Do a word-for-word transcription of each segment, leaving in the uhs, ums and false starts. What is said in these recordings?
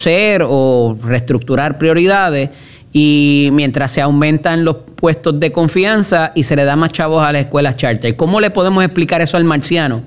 hacer o reestructurar prioridades, y mientras se aumentan los puestos de confianza y se le da más chavos a las escuelas charter. ¿Cómo le podemos explicar eso al marciano?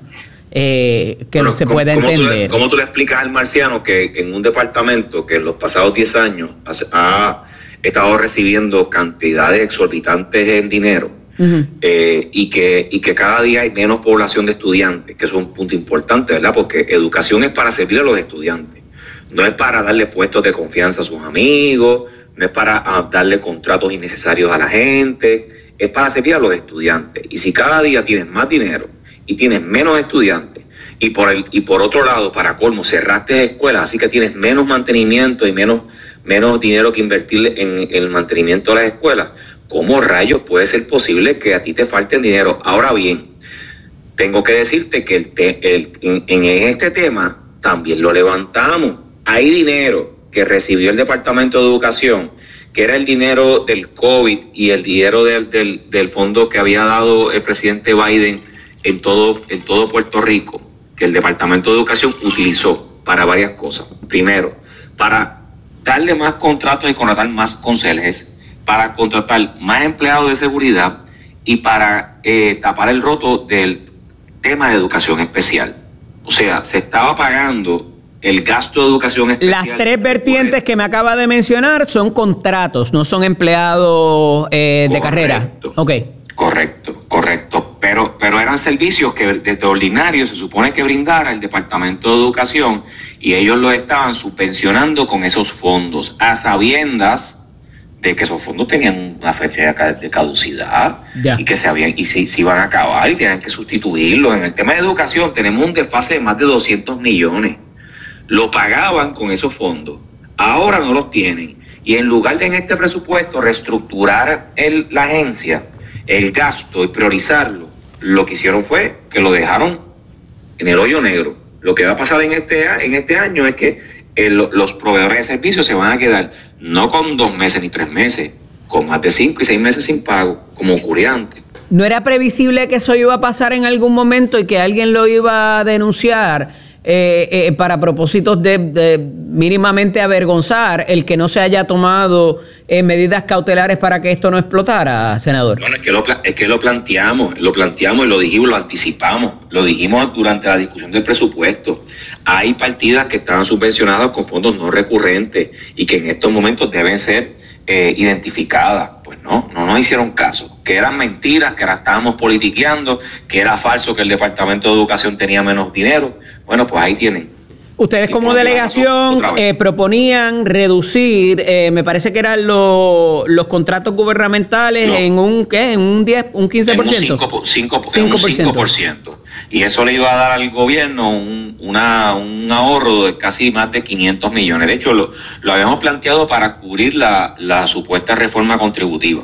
Eh, que bueno, se ¿cómo, pueda cómo entender. Tú le, ¿Cómo tú le explicas al marciano que en un departamento que en los pasados diez años ha, ha estado recibiendo cantidades exorbitantes en dinero, uh-huh. eh, y, que, y que cada día hay menos población de estudiantes, que eso es un punto importante, ¿verdad? Porque educación es para servir a los estudiantes, no es para darle puestos de confianza a sus amigos, no es para uh, darle contratos innecesarios a la gente, es para servir a los estudiantes. Y si cada día tienes más dinero y tienes menos estudiantes, y por el y por otro lado, para colmo, cerraste escuelas, así que tienes menos mantenimiento y menos, menos dinero que invertir en, en el mantenimiento de las escuelas, ¿cómo rayos puede ser posible que a ti te falte dinero? Ahora bien, tengo que decirte que el te, el, en, en este tema también lo levantamos. Hay dinero que recibió el Departamento de Educación, que era el dinero del COVID y el dinero del, del, del fondo que había dado el presidente Biden en todo, en todo Puerto Rico, que el Departamento de Educación utilizó para varias cosas. Primero, para darle más contratos y contratar más conserjes, para contratar más empleados de seguridad y para eh, tapar el roto del tema de educación especial. O sea, se estaba pagando el gasto de educación especial. Las tres vertientes que me acaba de mencionar son contratos, no son empleados eh, de carrera. Okay. Correcto, correcto. Pero, pero eran servicios que desde ordinario se supone que brindara el Departamento de Educación y ellos lo estaban subvencionando con esos fondos, a sabiendas de que esos fondos tenían una fecha de caducidad, yeah. y que se habían y se, se iban a acabar y tenían que sustituirlos. En el tema de educación tenemos un desfase de más de doscientos millones. Lo pagaban con esos fondos, ahora no los tienen, y en lugar de en este presupuesto reestructurar el, la agencia, el gasto y priorizarlo, lo que hicieron fue que lo dejaron en el hoyo negro. Lo que va a pasar en este, en este año es que el, los proveedores de servicios se van a quedar no con dos meses ni tres meses, con más de cinco y seis meses sin pago, como ocurría antes. ¿No era previsible que eso iba a pasar en algún momento y que alguien lo iba a denunciar? Eh, eh, para propósitos de, de mínimamente avergonzar el que no se haya tomado eh, medidas cautelares para que esto no explotara, senador. Bueno, es que, lo, es que lo planteamos, lo planteamos y lo dijimos, lo anticipamos, lo dijimos durante la discusión del presupuesto. Hay partidas que estaban subvencionadas con fondos no recurrentes y que en estos momentos deben ser eh, identificadas. Pues no, no nos hicieron caso, que eran mentiras, que la estábamos politiqueando, que era falso que el Departamento de Educación tenía menos dinero. Bueno, pues ahí tienen. Ustedes como delegación eh, proponían reducir, eh, me parece que eran lo, los contratos gubernamentales no. en un ¿qué? En un diez, un quince por ciento. En un cinco por ciento. Y eso le iba a dar al gobierno un, una, un ahorro de casi más de quinientos millones. De hecho, lo, lo habíamos planteado para cubrir la, la supuesta reforma contributiva.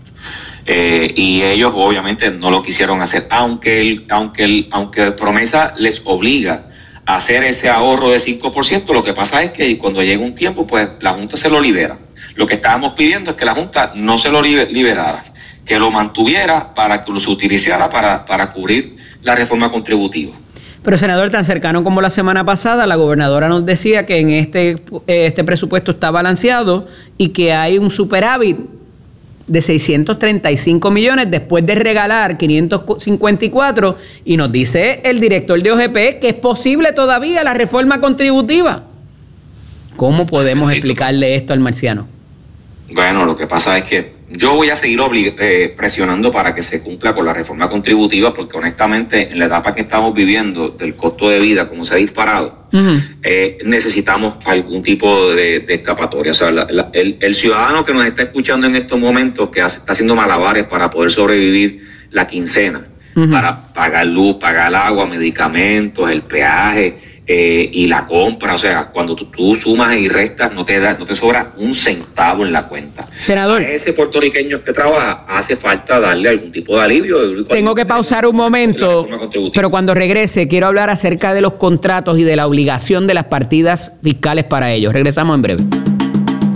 Eh, y ellos obviamente no lo quisieron hacer, aunque el, aunque el, aunque promesa les obliga a hacer ese ahorro de cinco por ciento, lo que pasa es que cuando llega un tiempo, pues la Junta se lo libera. Lo que estábamos pidiendo es que la Junta no se lo liberara, que lo mantuviera para que lo se utilizara para, para cubrir la reforma contributiva. Pero, senador, tan cercano como la semana pasada, la gobernadora nos decía que en este, este presupuesto está balanceado y que hay un superávit de seiscientos treinta y cinco millones después de regalar quinientos cincuenta y cuatro, y nos dice el director de O G P que es posible todavía la reforma contributiva. ¿Cómo podemos explicarle esto al marciano? Bueno, lo que pasa es que yo voy a seguir eh, presionando para que se cumpla con la reforma contributiva, porque honestamente en la etapa que estamos viviendo del costo de vida, como se ha disparado, uh-huh. eh, necesitamos algún tipo de, de escapatoria. O sea, la, la, el, el ciudadano que nos está escuchando en estos momentos, que hace, está haciendo malabares para poder sobrevivir la quincena, uh-huh. para pagar luz, pagar agua, medicamentos, el peaje, Eh, y la compra, o sea, cuando tú, tú sumas y restas, no te da, no te sobra un centavo en la cuenta. Senador, a ese puertorriqueño que trabaja hace falta darle algún tipo de alivio. Tengo que pausar un momento, pero cuando regrese quiero hablar acerca de los contratos y de la obligación de las partidas fiscales para ellos. Regresamos en breve.